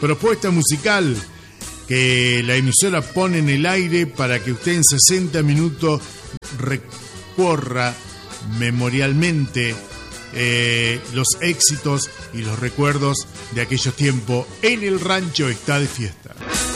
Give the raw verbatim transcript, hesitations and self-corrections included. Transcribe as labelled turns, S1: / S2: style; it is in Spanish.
S1: propuesta musical que la emisora pone en el aire para que usted en sesenta minutos recorra memorialmente eh, los éxitos y los recuerdos de aquellos tiempos. En el rancho está de fiesta.